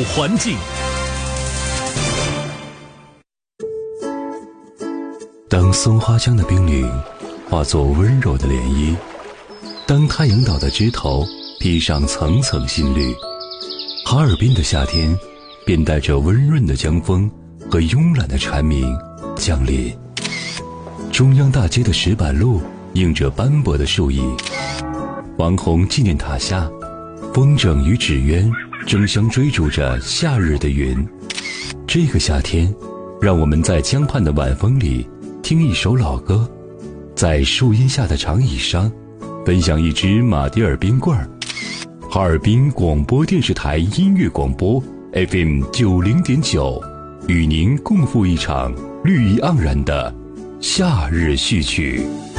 环境。 当松花江的冰凌化作温柔的涟漪，当太阳岛的枝头披上层层新绿，哈尔滨的夏天便带着温润的江风和慵懒的蝉鸣降临。中央大街的石板路映着斑驳的树影，王洪纪念塔下，风筝与纸鸢争相追逐着夏日的云。这个夏天，让我们在江畔的晚风里听一首老歌，在树荫下的长椅上分享一支马迭尔冰棍儿。哈尔滨广播电视台音乐广播 FM90.9，与您共赴一场绿意盎然的夏日序曲。